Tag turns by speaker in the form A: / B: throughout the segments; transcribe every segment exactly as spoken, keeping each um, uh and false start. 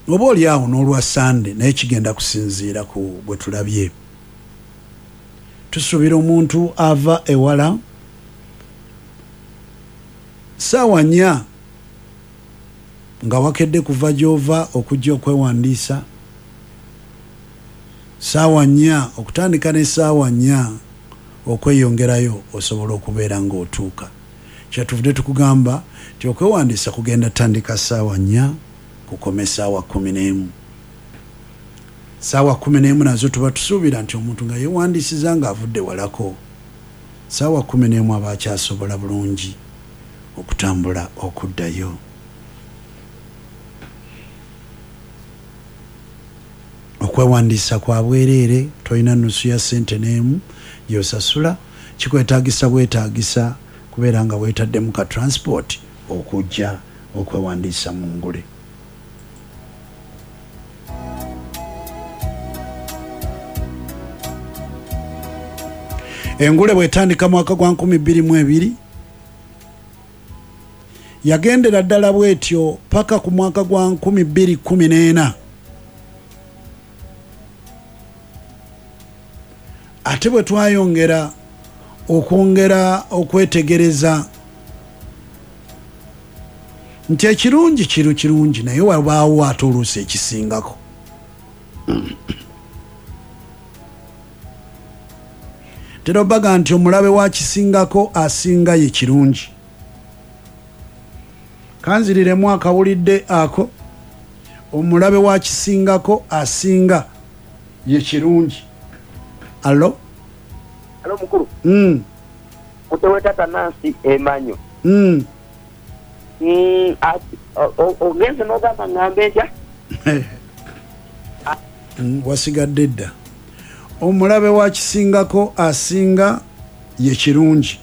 A: oba oli awo n'olwa Sande naye kigenda kusinziira ku bwe tulabye. Tusuubira omuntu ava ewala ssaawa nnya nga wakedde kuva gy'ova okujja okwewandiisa, ssaawa nnya okutandika n'essaawa nnya okweyongerayo osobola okubeera ng'otuuka. Kyetuvudde tukugamba nti okwewandiisa kugenda tandika ssaawa nnya kukome ssaawa kumi n'emu. Ssaawa kumi n'emu nazo tuba tusuubira nti omuntu nga yeewandiisiza ng'avudde walako, ssaawa kumi n'emu aba akyasobola bulungi okutambula okuddayo. Okwewandiisa kwa bwereere, tolina nnusu ya ssente n'emu gy'osasula. Kikwetaagisa bwetaagisa kubeera nga weetaddemu ka transport okujja okwewandiisa mu ngule. Engule bwetandika mwaka gwa nkumi bbiri mu ebiri yagendera ddala bwetyo paka ku mwaka gwa nkumi bbiri kumi n'ena. Ate bwe twayongera okwongera okwetegereza nti ekirungi kiru kirungi naye wabaawo ate oluusi ekisingako. Tera baga nti omulabe wa kisingako asinga ye kirungi. Kanziriremu akawulidde ako, omulabe wa kisingako asinga ye kirungi. Alo?
B: Alo mukuru.
A: Mm.
B: Uteweta Tanansi Emanyo.
A: Mm.
B: Mm, ogenze n'ogamba ngambe ntya?
A: Mm, wasigadde dda. Omulabe wa kisingako asinga ye kirungi.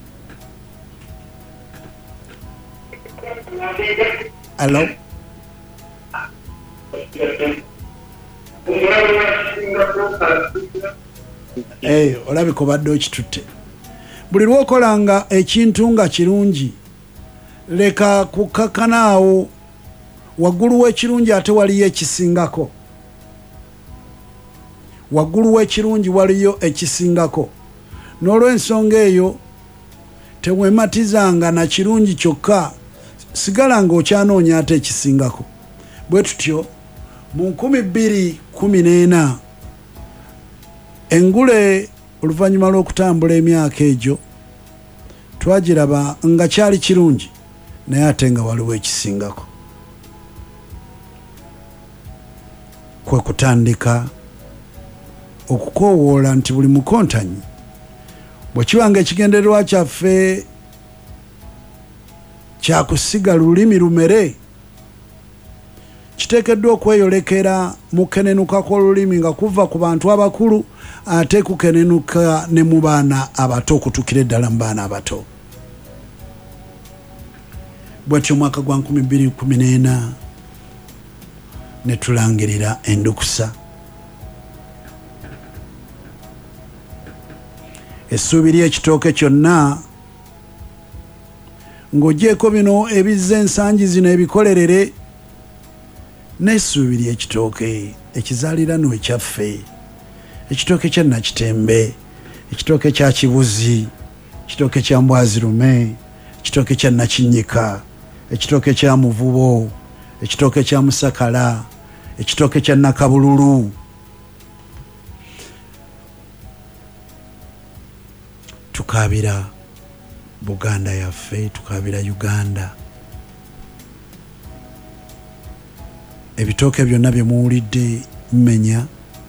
A: Alo? Eh, olabika obadde okitutte. Buli lw'okolanga ekintu nga kirungi leka kukakanaawo, waggulu w'ekirungi ate waliyo ekisingako. Waggulu w'ekirungi waliyo ekisingako. N'olw'ensonga eyo teweematizanga na kirungi kyokka, sigala ng'okyanoonya ate ekisingako. Bwe tutyo mu nkumi bbiri kumi n'ena engule oluvannyuma lw'okutambula emyaka egyo twagiraba nga kyali kirungi naye ate nga waliwo ekisingako. Kwe kutandika okukoowoola nti buli mukontanyi bwe kiba nga ekigendererwa kyaffe kyakusiga lulimi lumere, kiteekeddwa okweyolekera mu kenenuka kw'olulimi nga kuva ku bantu abakulu ate kukenenuka ne mu baana abato okutuukira eddala mu baana abato. Bw'atyo omwaka gwa nkumi bbiri kumi n'ena ne tulangirira endukusa. Essuubi ly'ekitooke kyonna ng'ogyeko bino ebizza ensangi zino ebikolerere, n'essuubi ly'ekitooke ekizaaliranwa ekyaffe, ekitooke kya Nakitembe, ekitooke kya Kibuzi, ekitooke kya Mbwazirume, ekitooke kya Nakinnyika, ekitooke kya Muvubo, ekitooke kya Musakala, ekitooke kya Nakabululu. Tukaabira Buganda yaffe, tukaabira Uganda. Ebitooke byonna bye muwulidde mmenya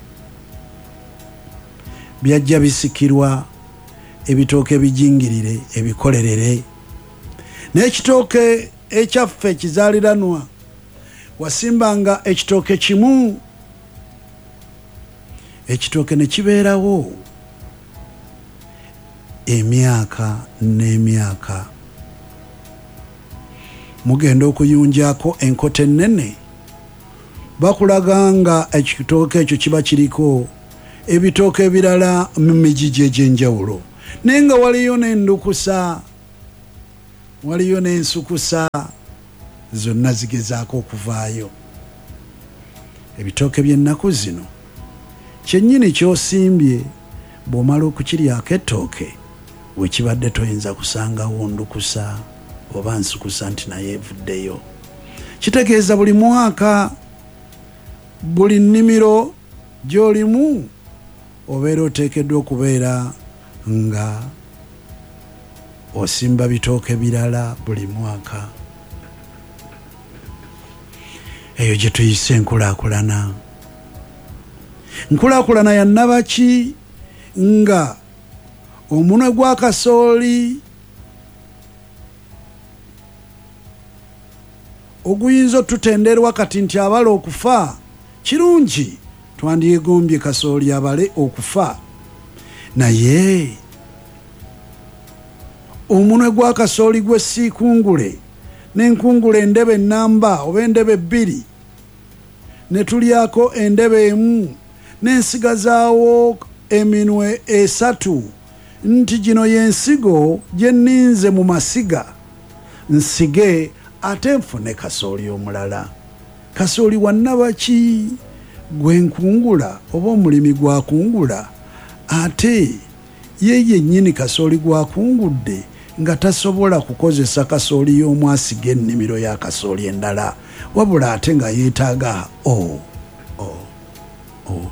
A: byajja bisikirwa ebitooke bijingirire ebikolerere, n'ekitooke ekyaffe ekizaaliranwa wasimbanga ekitooke kimu, ekitooke ne kibeerawo emyaka n'emyaka. Mugenda okuyunjako enkota ennene, bakulaga nga ekitooke ekyo kiba kiriko ebitooke ebirala mu migigi egy'enjawulo, naye nga waliyo n'endukusa, waliyo n'ensukusa, zonna zigezaako okuvaayo. ebitooke by'ennaku zino kyennyini kyosimbye bw'omala okukiryako ettooke wekibadde toyinza kusangawo ndukusa oba nsukusa nti naye evuddeyo. Kitegeeza buli mwaka buli nnimiro gy'olimu obeera oteekeddwa okubeera nga osimba bitooke birala buli mwaka. Eyo gye tuyise enkulaakulana. Nkulaakulana ya nnabaki nga omunwe gwa kasooli oguyinza otutenderwa kati nti abala okufa kirungi twandyegombye kasooli abale okufa, naye omunwe gwa kasooli gwe siikungule n'enkungule endebe ennamba oba endebe bbiri ne tulyako endebe emu n'ensigazaawo eminwe esatu nti gino y'ensigo gye nninze mu masiga nsige ate nfune kasooli omulala. Kasooli wa nnabaki gwenkungula oba omulimi gwakungula ate ye yennyini kasooli gwakungudde nga tasobola kukozesa kasooli y'omu asiga ennimiro ya kasooli endala wabula ate nga yeetaaga o oh, oh, oh.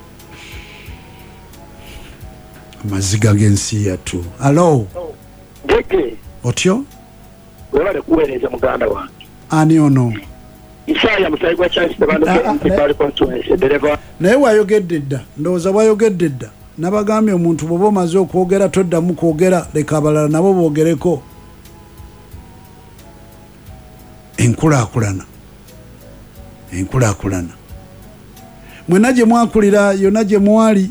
A: Amaziga g'ensi yattu. Alo
B: Gege
A: otyo
B: webale kuweereza muganda wange
A: ani ono
B: Isaya musayi gwa Charles Tebandeke constituency dereva
A: naye wayogedde dda ndowooza bwayogedde dda nabagambye omuntu bw'oba omaze okwogera toddamu kwogera leka abalala nabo boogereko. Enkulaakulana enkulaakulana mwena gye mwakulira yonna gye mwali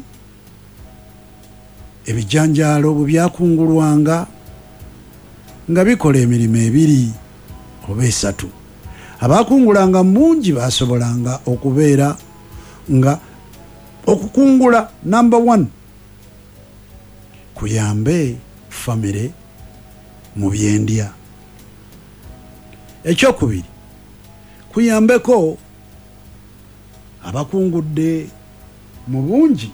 A: ebijanjaalo bwe byakungulwanga nga bikola emirimu ebiri oba esatu. Abaakungulanga mungi baasobolanga okubeera nga okukungula number one kuyambe famire mu byendya. Ekyokubiri kuyambeko abakungudde mu bungi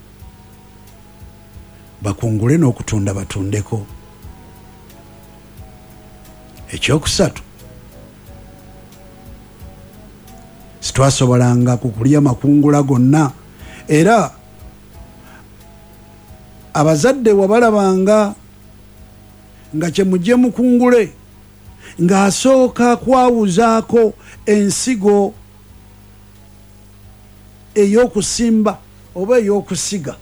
A: bakungule n'okutunda batundeko. Ekyokusatu sitwasobolanga kukulya makungula gonna era abazadde wabalabanga nga kyemujje mukungule ng'asooka kwawuzaako ensigo ey'okusimba oba ey'okusiga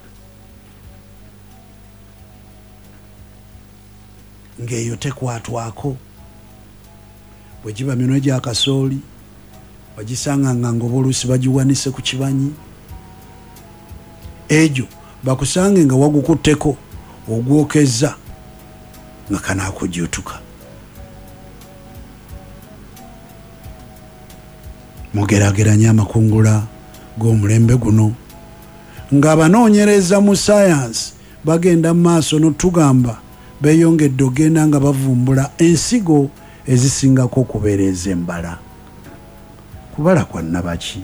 A: ng'eyo tekwatwako. Bwe giba minwe gya kasooli wagisanganga ng'oba oluusi bagiwanise ku kibanyi egyo bakusange nga wagukutteko ogwokezza nga kanaakujutuka. Mugerageranye amakungula g'omulembe guno ng'abanoonyereza mu sayansi bagenda mu maaso n'otugamba beeyongedde ogenda nga bavumbula ensigo ezisingako okubeereza embala. Kubala kwa nnabaki.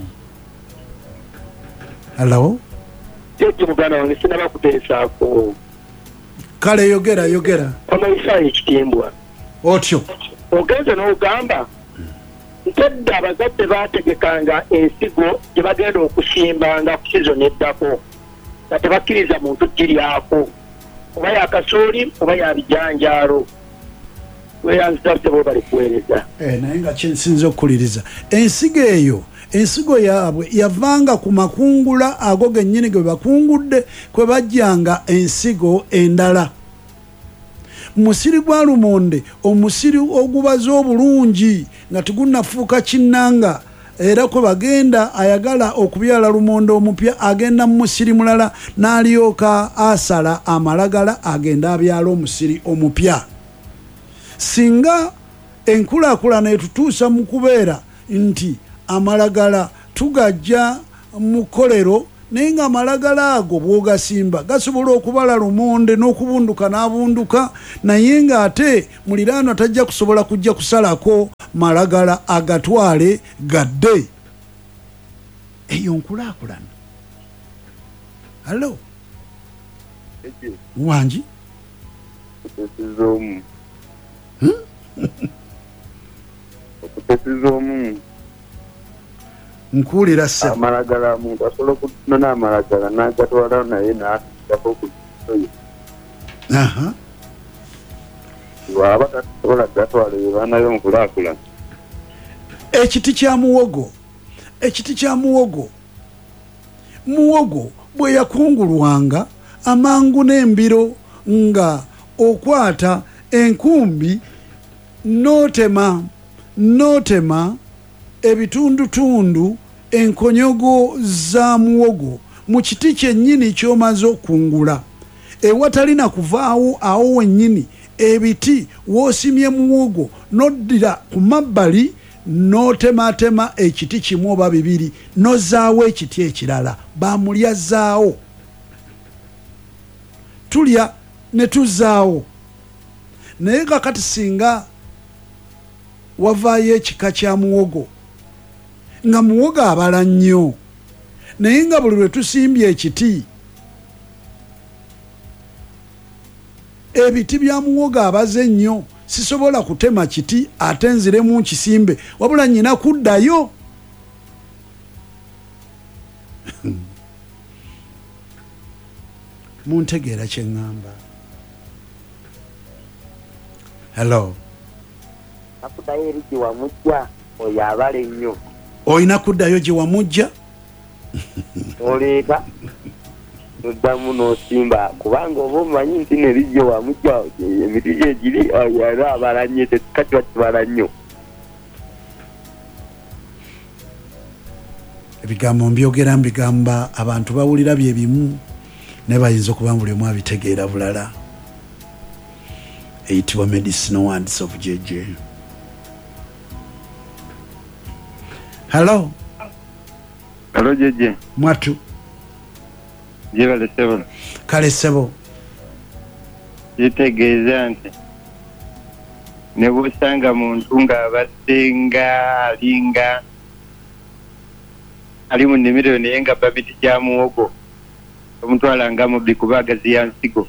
A: Hello?
B: Teki muganda wange sinaba kuteesaako.
A: Kale yogera yogera.
B: Ono Isaya ekitimbwa.
A: Otyo.
B: Ogenze n'ogamba ntedda abazadde baategekanga ensigo gye bagenda okusimbanga ku sizoni eddako nga tebakkiriza muntu giryako oba yakasooli oba yabijanjaalo. Weyanzitaffe bo bali kuweereza.
A: Eh, naye nga kyensinza okukuliriza ensigo eyo ensigo yaabwe yavanga ku makungula ago gennyini ge bakungudde kwe bajjanga ensigo endala. Musiri gwa lumonde omusiri ogubaza obulungi nga tegunnafuuka kinnanga era kwe bagenda ayagala okubyala lumonde omupya agenda mu musiri mulala n'alyoka asala amalagala agenda abyala omusiri omupya. Singa enkulaakulana etutuusa mu kubeera nti amalagala tugajja mu kolero naye nga amalagala ago bw'ogasimba gasobola okubala lumonde n'okubunduka n'abunduka naye ng'ate muliraano tajja kusobola kujja kusalako malagala agatwale gadde. eyo nkulaakulana. Hello wangi
C: okutesizomu
A: hmm?
C: okutesizomu
A: nkuulira ssebo
C: amalagala muntu asobola okutuna n'amalagala n'agatwala naye n'asigako ku kisoyo
A: aha
C: bw'aba tasobola gatwala eyo baanayo mukulaakulana.
A: ekiti kya muwogo ekiti kya muwogo muwogo bwe yakungulwanga amangu n'embiro nga okwata enkumbi n'otema n'otema ebitundutundu enkonyogo za muwogo mu kiti kyennyini ky'omaze okungula ewatalina kuvaawo awo wennyini ebiti w'osimye muwogo n'oddira ku mabbali n'otematema ekiti kimu oba bibiri n'ozaawo ekiti ekirala bamulyazaawo tulya ne tuzaawo naye kakati singa wavaayo ekika kya muwogo nga muwogo abala nnyo naye nga buli lwe tusimbye ekiti ebiti bya muwogo abaze nnyo sisobola kutema kiti ate nziremu nkisimbe wabula nnyina kuddayo. muntegeera kye ŋŋamba. Hello
C: akuddayo eri gye wamujja oyo abala ennyo
A: olina kuddayo gye wamujja
C: oleeta noddamu n'osimba kubanga oba omanyi nti neri gye wamujja emiti gyegiri era abala nnyo tekika kiba kibala nnyo.
A: ebigambo mbyogera mbigamba abantu bawulira bye bimu naye bayinza okuba buli omu abitegeera bulala. eyitibwa medicinal words of J J. Hello
C: Hello J J.
A: Mwatu
C: Jebale sebo.
A: Kale sebo.
C: Yitegeeza nti ne bw'osanga muntu ng'abadde nga alinga ali mu nnimiro naye nga babiti kya muwogo omutwala nga mubbi kuba agaziya nsigo.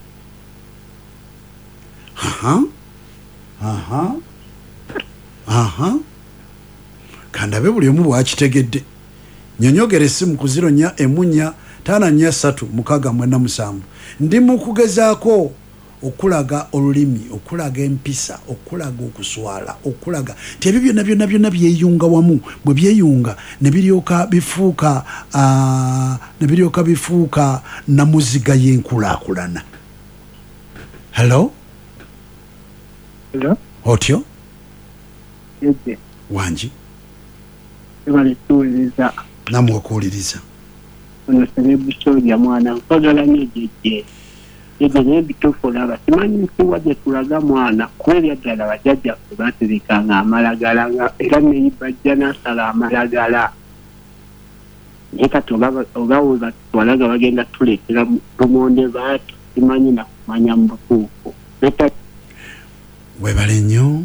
A: Aha aha aha kandabe buli omu bwakitegedde. Nyonyogera essimu ku ziro nnya emunya tana nnya ssatu mukaaga mwenda musanvu. Ndi mu kugezaako okulaga olulimi, okulaga empisa, okulaga okuswala, okulaga nti ebyo byonna byonna byonna byeyunga wamu. Bwe byeyunga ne biryoka bifuuka ne biryoka bifuuka namuziga y'enkulaakulana. Hello
D: Hello
A: otyo
D: J.
A: wangi
D: Ebale tuwuliriza
A: namwe okuwuliriza
D: ono serebusolya mwana mpagala nnyo J. J naye bituufu olaba simanyi nsiwa gye tulaga mwana kuba ebyaddala bajjajjaffe baatebekanga amalagala era neyibajja n'asala amalagala naye kati oba we batwalaga bagenda tuleetera lumonde baati simanyi nakumanya mu butuufu.
A: webale nnyo.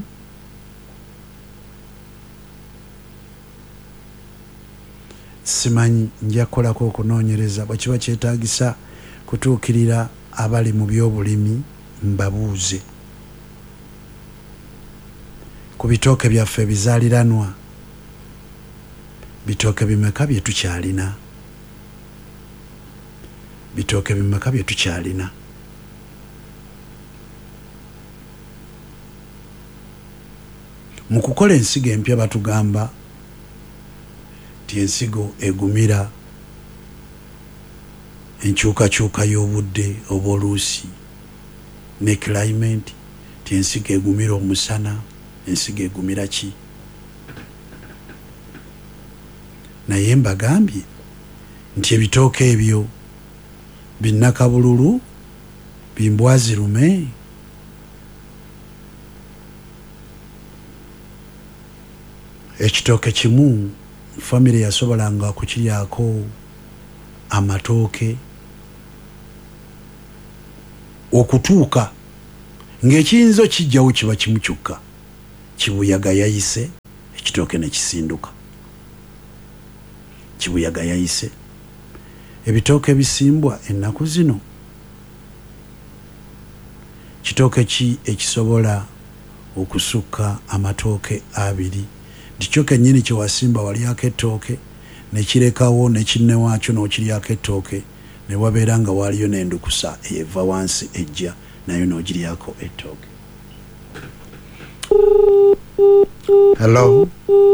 A: Simanyi nja kukolako okunoonyereza bwe kiba kyetaagisa kutuukirira abali mu byobulimi mbabuuze ku bitooke byaffe ebizaaliranwa bitooke bimeka bye tukyalina bitooke bimeka bye tukyalina mu kukola ensigo empya batugamba ti ensigo egumira enkyukakyuka y'obudde oba oluusi ne climate ti ensigo egumira omusana ensigo egumira ki naye mbagambye nti ebitooke ebyo binnakabululu bimbwazirume ekitooke kimu famire yasobolanga kukiryako amatooke okutuuka ng'ekiyinza kijjawo kiba kimu kyokka kibuyaga yayise ekitooke ne kisinduka Kibuyaga yayise ebitooke bisimbwa ennaku zino kitooke ki ekisobola okusukka amatooke abiri ndikyo kennyini kyewasimba walyako ettooke nekirekawo nekinnewaakyo n'okiryako ettooke ne wabeera nga waaliyo n'endukusa eva wansi ejja nayo n'ogiryako ettooke. Hello.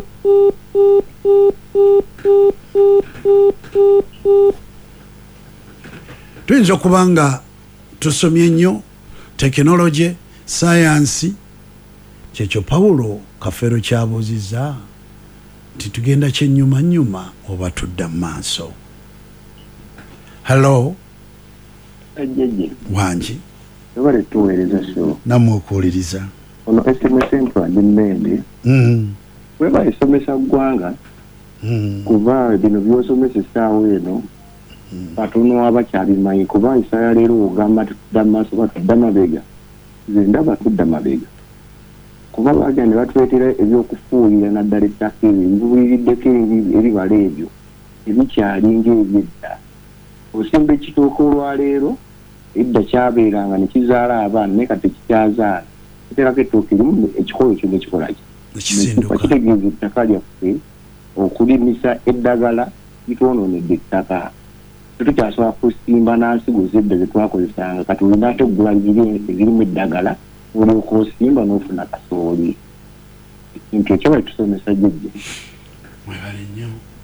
A: Tuyinza okuba nga tusomye nnyo tekinologi sayansi kyekyo Pawulo Kafeero kyabuuzizza nti tugenda kyennyuma nnyuma oba tudda mu maaso. Hello.
E: Ajjeje
A: wangi
E: ebale tuweereza so
A: namwe okuwuliriza
E: ono S M S ntwali mmende
A: mm.
E: weba isomesa ggwanga
A: mm.
E: kuba bino byosomesa essaawa eno batono abakyabimanyi kuba Isaya leero ogamba tudda maaso batudda mabega nze ndaba tudda mabega kuba bagenda batwetera ebyokufuuyira naddala ettaka ebyo bibuuliriddeko ebibala ebyo ebikyalinga ebyedda osimba ekitooka olwaleero edda kyabeeranga ne kizaala abaana naye kati tekikyazaala kiterako ettooka erimu ekikolo kyo nekikolaki kitegeeza ettaka lyaffe okulimisa eddagala litwonoonedde ettaka tetukyasobola kusimba nansigo zedda zetwakozesanga kati olina ate oggula ezirimu eddagala olyoka osimba n'ofuna kasooli ekintu ekyo bali tusomesa jjejje
A: mwebale nnyo